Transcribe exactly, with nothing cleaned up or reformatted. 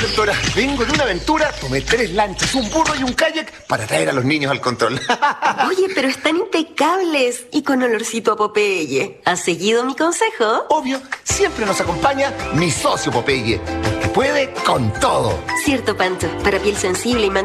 doctora. Vengo de una aventura, tomé tres lanchas, un burro y un kayak para traer a los niños al control. Oye, pero están impecables y con olorcito a Popeye. ¿Has seguido mi consejo? Obvio, siempre nos acompaña mi socio Popeye, porque puede con todo. Cierto, Pancho. Para piel sensible y